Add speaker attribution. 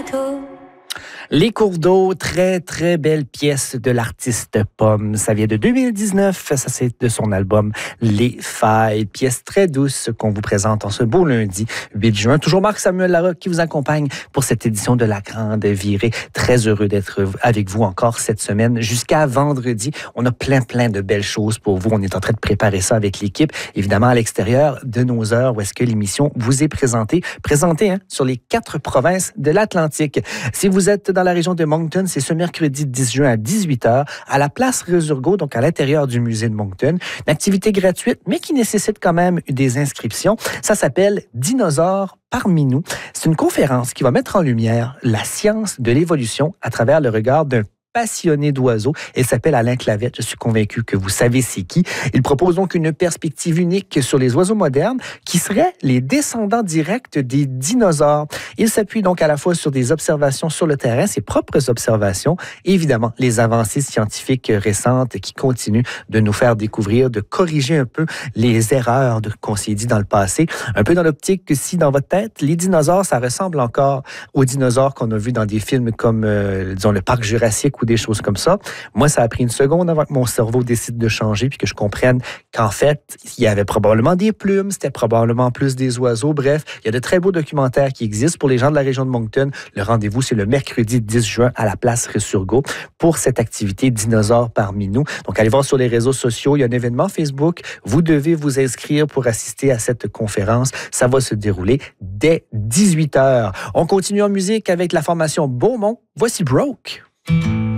Speaker 1: bateau.
Speaker 2: Les cours d'eau, très, très belle pièce de l'artiste Pomme. Ça vient de 2019. Ça, c'est de son album Les Failles. Pièce très douce qu'on vous présente en ce beau lundi 8 juin. Toujours Marc-Samuel Larocque qui vous accompagne pour cette édition de La Grande Virée. Très heureux d'être avec vous encore cette semaine jusqu'à vendredi. On a plein de belles choses pour vous. On est en train de préparer ça avec l'équipe. Évidemment, à l'extérieur de nos heures où est-ce que l'émission vous est présentée sur les 4 provinces de l'Atlantique. Si vous êtes dans la région de Moncton, c'est ce mercredi 10 juin à 18h à la place Resurgo, donc à l'intérieur du musée de Moncton. Une activité gratuite, mais qui nécessite quand même des inscriptions. Ça s'appelle Dinosaures parmi nous. C'est une conférence qui va mettre en lumière la science de l'évolution à travers le regard d'un passionné d'oiseaux. Il s'appelle Alain Clavette. Je suis convaincu que vous savez c'est qui. Il propose donc une perspective unique sur les oiseaux modernes qui seraient les descendants directs des dinosaures. Il s'appuie donc à la fois sur des observations sur le terrain, ses propres observations, et évidemment les avancées scientifiques récentes qui continuent de nous faire découvrir, de corriger un peu les erreurs qu'on s'est dit dans le passé. Un peu dans l'optique que si dans votre tête, les dinosaures, ça ressemble encore aux dinosaures qu'on a vus dans des films comme, disons, le Parc Jurassique ou des choses comme ça. Moi, ça a pris une seconde avant que mon cerveau décide de changer puis que je comprenne qu'en fait, il y avait probablement des plumes, c'était probablement plus des oiseaux. Bref, il y a de très beaux documentaires qui existent. Pour les gens de la région de Moncton, le rendez-vous, c'est le mercredi 10 juin à la place Resurgo pour cette activité Dinosaures parmi nous. Donc, allez voir sur les réseaux sociaux. Il y a un événement Facebook. Vous devez vous inscrire pour assister à cette conférence. Ça va se dérouler dès 18h. On continue en musique avec la formation Beaumont. Voici Broke.